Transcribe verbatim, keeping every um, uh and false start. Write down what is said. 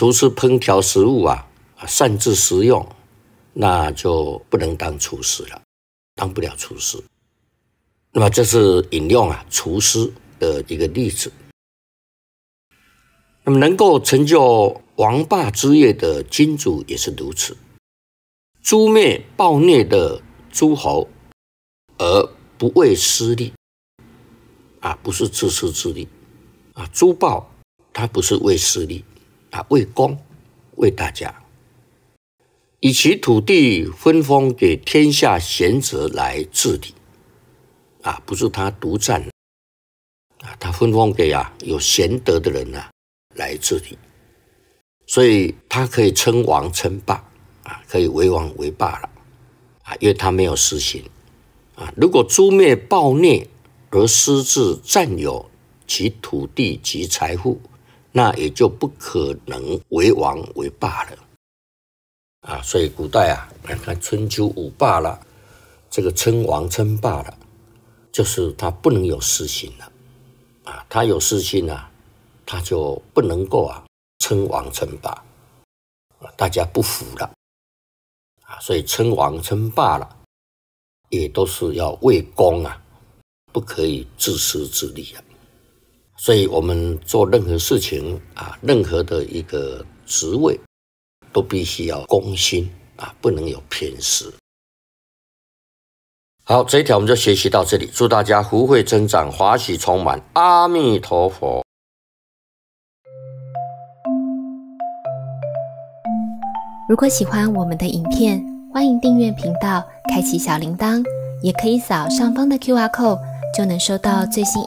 厨师烹调食物啊，擅自食用，那就不能当厨师了，当不了厨师。那么这是引用啊厨师的一个例子。那么能够成就王霸之业的君主也是如此，诛灭暴虐的诸侯，而不为私利，啊，不是自私自利，啊，诛暴他不是为私利，啊，为公，为大家，以其土地分封给天下贤者来治理，啊，不是他独占，啊，他分封给啊有贤德的人啊来治理，所以他可以称王称霸，啊，可以为王为霸了，啊，因为他没有私心，啊，如果诛灭暴虐而私自占有其土地及财富，那也就不可能为王为霸了，啊，所以古代啊，看看春秋五霸了，这个称王称霸了，就是他不能有私心了，啊，他有私心啊，他就不能够啊称王称霸，大家不服了，啊，所以称王称霸了，也都是要为公啊，不可以自私自利啊。所以我们做任何事情啊，任何的一个职位，都必须要公心啊，不能有偏私。好，这一条我们就学习到这里，祝大家福慧增长，华喜充满，阿弥陀佛。 如果喜欢我们的影片，欢迎订阅频道，开启小铃铛，也可以扫上方的 Q R code，就能收到最新